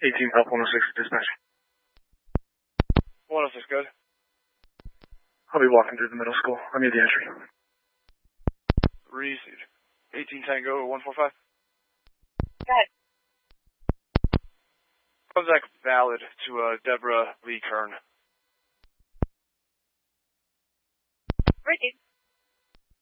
18 Pop 106 dispatch. 106, good. I'll be walking through the middle school. I need the entry. Received. 18 Tango 145. Go ahead. Contact valid to Deborah Lee Kern. Received.